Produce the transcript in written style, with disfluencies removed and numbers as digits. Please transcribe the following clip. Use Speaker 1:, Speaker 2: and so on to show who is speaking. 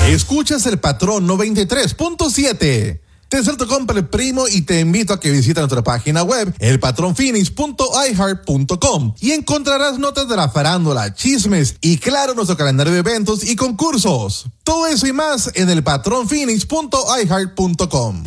Speaker 1: Escuchas El Patrón 93.7. Te suelto compra el primo y te invito a que visites nuestra página web, elpatronphoenix.iheart.com, y encontrarás notas de la farándula, chismes y claro, nuestro calendario de eventos y concursos. Todo eso y más en elpatronphoenix.iheart.com.